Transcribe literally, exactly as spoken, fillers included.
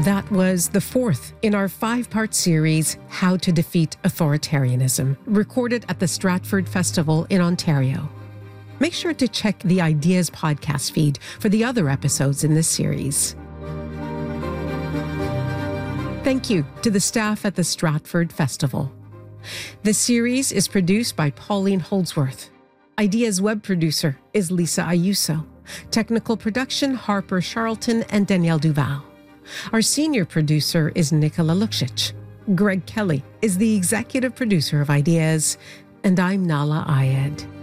That was the fourth in our five-part series, How to Defeat Authoritarianism, recorded at the Stratford Festival in Ontario. Make sure to check the Ideas podcast feed for the other episodes in this series. Thank you to the staff at the Stratford Festival. The series is produced by Pauline Holdsworth. Ideas web producer is Lisa Ayuso. Technical production, Harper Charlton and Danielle Duval. Our senior producer is Nicola Luksic. Greg Kelly is the executive producer of Ideas, and I'm Nala Ayed.